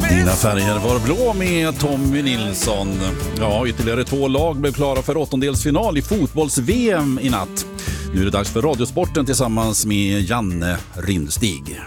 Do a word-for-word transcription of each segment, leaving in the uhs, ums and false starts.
Mina färger var blå med Tommy Nilsson. Ja, ytterligare två lag blev klara för åttondelsfinal i fotbolls-V M i natt. Nu är det dags för Radiosporten tillsammans med Janne Rindstig.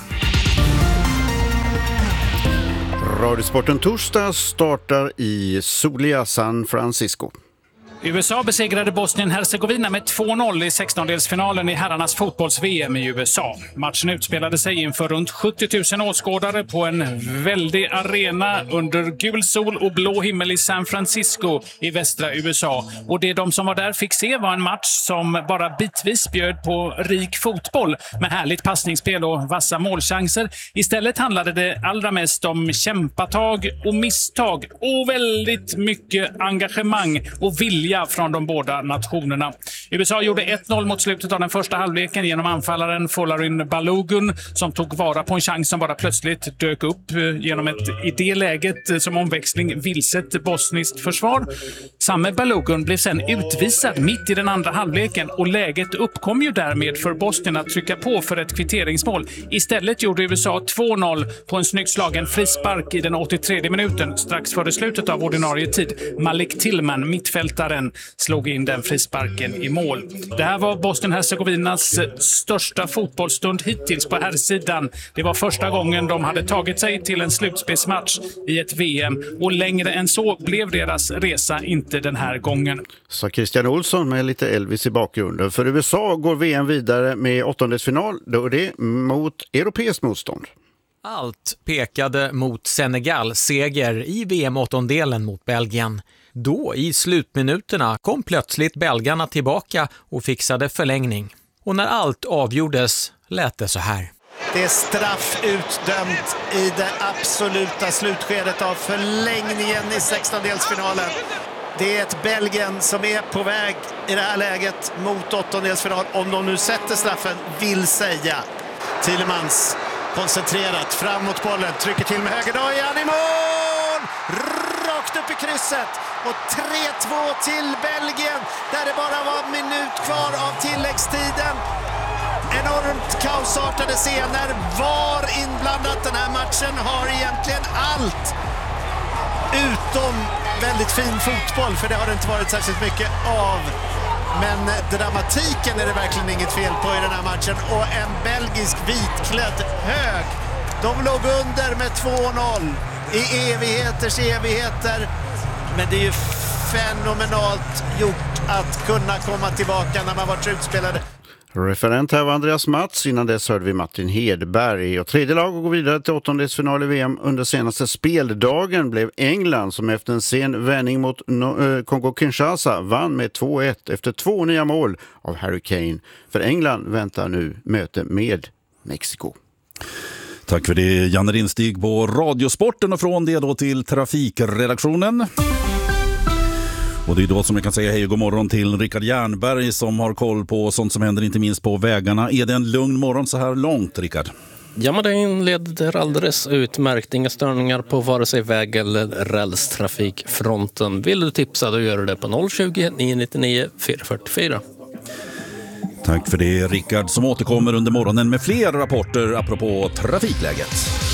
Radiosporten torsdag startar i soliga San Francisco. U S A besegrade Bosnien-Hercegovina med två noll i sextondelsfinalen i herrarnas fotbolls-V M i U S A. Matchen utspelade sig inför runt sjuttio tusen åskådare på en väldig arena under gul sol och blå himmel i San Francisco i västra U S A. Och det de som var där fick se var en match som bara bitvis bjöd på rik fotboll med härligt passningsspel och vassa målchanser. Istället handlade det allra mest om kämpatag och misstag och väldigt mycket engagemang och vilja från de båda nationerna. U S A gjorde ett noll mot slutet av den första halvleken genom anfallaren Folarin Balogun som tog vara på en chans som bara plötsligt dök upp genom ett i det läget som omväxling vilset bosniskt försvar. Samme Balogun blev sen utvisad mitt i den andra halvleken och läget uppkom ju därmed för Bosnien att trycka på för ett kvitteringsmål. Istället gjorde U S A två noll på en snyggt slagen frispark i den åttiotredje minuten strax före slutet av ordinarie tid. Malik Tillman, mittfältaren, slog in den frisparken i mål. Det här var Bosnien-Hercegovinas största fotbollsstund hittills på här sidan. Det var första gången de hade tagit sig till en slutspelsmatch i ett V M och längre än så blev deras resa inte den här gången. Så Christian Olsson med lite Elvis i bakgrunden. För U S A går V M vidare med åttondelsfinal, då är det mot europeiskt motstånd. Allt pekade mot Senegal seger i V M-åttondelen mot Belgien. Då i slutminuterna kom plötsligt belgarna tillbaka och fixade förlängning. Och när allt avgjordes lät det så här. Det är straff utdömt i det absoluta slutskedet av förlängningen i sextondelsfinalen. Det är ett Belgien som är på väg i det här läget mot åttondelsfinal. Om de nu sätter straffen, vill säga. Tielemans koncentrerat framåt bollen, trycker till med höger. Då är han i mål! Rakt upp i krysset. Och tre två till Belgien där det bara var en minut kvar av tilläggstiden. Enormt kaosartade scener. Var inblandat. Den här matchen har egentligen allt utom väldigt fin fotboll, för det har det inte varit särskilt mycket av. Men dramatiken är det verkligen inget fel på i den här matchen. Och en belgisk vitklädd hög. De låg under med två noll i evigheters evigheter. Men det är ju fenomenalt gjort att kunna komma tillbaka när man varit utspelade. Referent här var Andreas Mats. Innan dess hörde vi Martin Hedberg. Och tredje lag går vidare till åttondelsfinal i V M. Under senaste speldagen blev England, som efter en sen vändning mot Kongo-Kinshasa vann med två ett efter två nya mål av Harry Kane. För England väntar nu möte med Mexiko. Tack för det, Janne Rindstig på Radiosporten, och från det då till trafikredaktionen. Och det är då som jag kan säga hej och god morgon till Rickard Jernberg som har koll på sånt som händer inte minst på vägarna. Är det en lugn morgon så här långt, Rickard? Ja, men det inleder alldeles utmärkt. Inga störningar på vare sig väg- eller rälstrafikfronten. Vill du tipsa, då gör du det på noll tjugo, nio nittionio, fyra fyrtiofyra. Tack för det, Rickard, som återkommer under morgonen med fler rapporter apropå trafikläget.